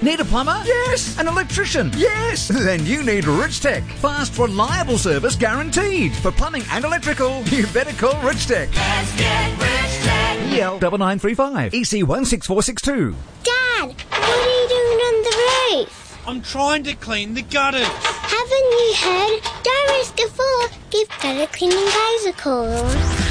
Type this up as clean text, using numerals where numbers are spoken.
Need a plumber? Yes. An electrician? Yes. Then you need Rich Tech. Fast, reliable service guaranteed. For plumbing and electrical, you better call Rich Tech. Let's get Rich Tech. EL 9935 EC 16462. Dad, what are you doing on the roof? I'm trying to clean the gutters. Haven't you heard? Don't risk a fall. Give gutter cleaning guys a call.